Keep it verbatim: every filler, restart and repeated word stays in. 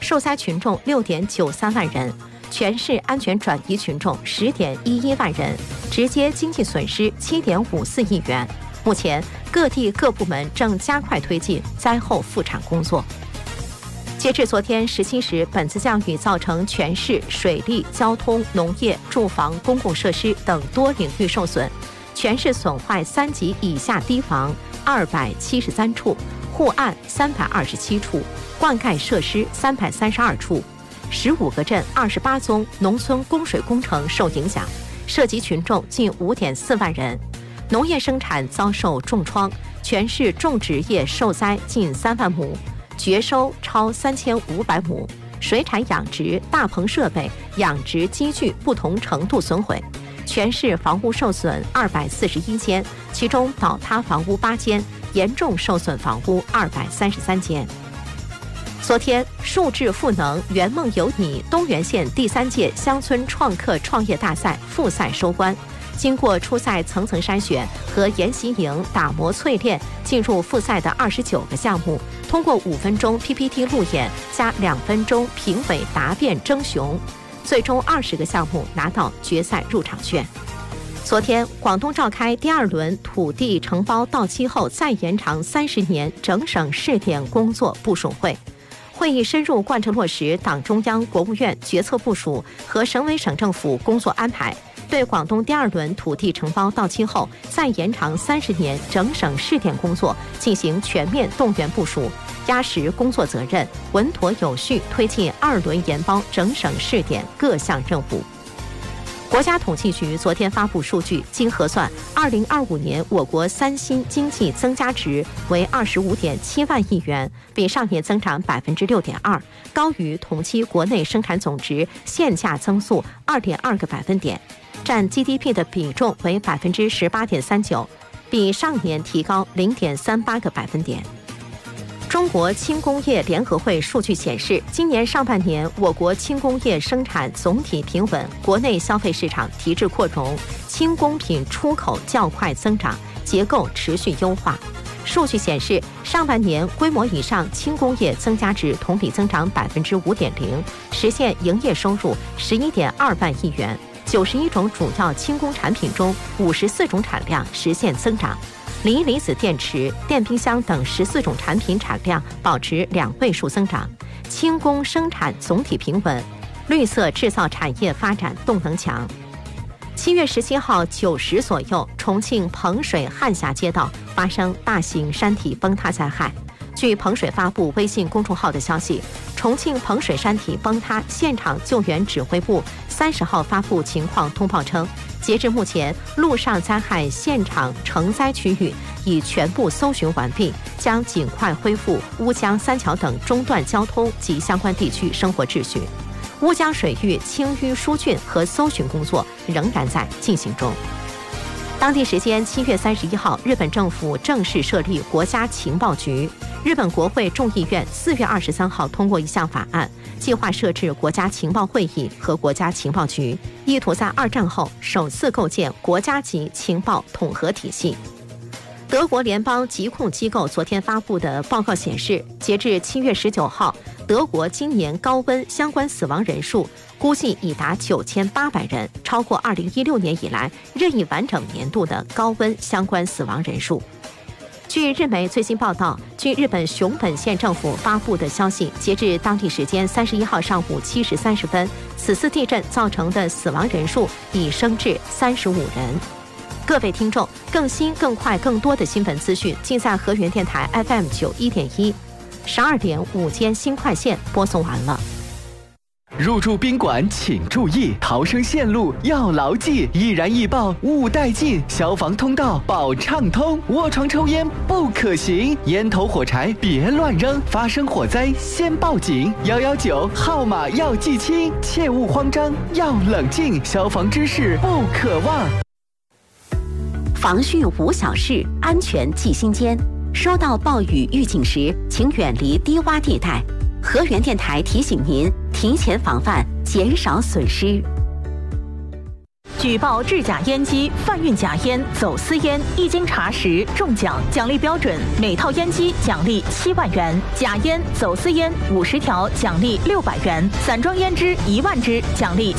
受灾群众六点九三万人，全市安全转移群众十点一一万人，直接经济损失七点五四亿元。目前，各地各部门正加快推进灾后复产工作。截至昨天十七时，本次降雨造成全市水利、交通、农业、住房、公共设施等多领域受损，全市损坏三级以下堤防二百七十三处，护岸三百二十七处，灌溉设施三百三十二处，十五个镇二十八宗农村供水工程受影响，涉及群众近五点四万人。农业生产遭受重创，全市种植业受灾近三万亩。绝收超三千五百亩，水产养殖、大棚设备、养殖机具不同程度损毁，全市房屋受损二百四十一间，其中倒塌房屋八间，严重受损房屋二百三十三间。昨天，数智赋能圆梦有你东源县第三届乡村创客创业大赛复赛收官。经过初赛层层筛选和研习营打磨淬炼，进入复赛的二十九个项目，通过五分钟 P P T 路演加两分钟评委答辩争雄，最终二十个项目拿到决赛入场券。昨天，广东召开第二轮土地承包到期后再延长三十年整省试点工作部署会。会议深入贯彻落实党中央、国务院决策部署和省委省政府工作安排，对广东第二轮土地承包到期后再延长三十年整省试点工作进行全面动员部署，压实工作责任，稳妥有序推进二轮研包整省试点各项任务。国家统计局昨天发布数据，经核算，二零二五年我国三新经济增加值为二十五点七万亿元，比上年增长百分之六点二，高于同期国内生产总值现价增速二点二个百分点，占 G D P 的比重为百分之十八点三九，比上年提高零点三八个百分点。中国轻工业联合会数据显示，今年上半年我国轻工业生产总体平稳，国内消费市场提质扩容，轻工品出口较快增长，结构持续优化。数据显示，上半年规模以上轻工业增加值同比增长百分之五点零，实现营业收入十一点二万亿元。九十一种主要轻工产品中，五十四种产量实现增长。锂离子电池、电冰箱等十四种产品产量保持两位数增长，轻工生产总体平稳，绿色制造产业发展动能强。七月十七号九时左右，重庆彭水汉峡街道发生大型山体崩塌灾害。据彭水发布微信公众号的消息，重庆彭水山体崩塌现场救援指挥部三十号发布情况通报称，截至目前，陆上灾害现场承灾区域已全部搜寻完毕，将尽快恢复乌江三桥等中断交通及相关地区生活秩序。乌江水域清淤疏浚和搜寻工作仍然在进行中。当地时间七月三十一号，日本政府正式设立国家情报局。日本国会众议院四月二十三号通过一项法案，计划设置国家情报会议和国家情报局，意图在二战后首次构建国家级情报统合体系。德国联邦疾控机构昨天发布的报告显示，截至七月十九号，德国今年高温相关死亡人数估计已达九千八百人，超过二零一六年以来任意完整年度的高温相关死亡人数。据日媒最新报道，据日本熊本县政府发布的消息，截至当地时间三十一号上午七时三十分，此次地震造成的死亡人数已升至三十五人。各位听众，更新、更快、更多的新闻资讯，尽在河源电台 F M 九一点一。十二点午间新快线播送完了。 入住宾馆请注意，逃生线路要牢记，易燃易爆勿带进，消防通道保畅通，卧床抽烟不可行，烟头火柴别乱扔，发生火灾先报警，一一九号码要记清，切勿慌张，要冷静，消防知识不可忘。 防汛无小事，安全记心间。收到暴雨预警时，请远离低洼地带。河源电台提醒您，提前防范，减少损失。 举报制假烟机、贩运假烟、走私烟，一经查实中奖，奖励标准：每套烟机奖励七万元，假烟、走私烟五十条奖励六百元，散装烟支一万支奖励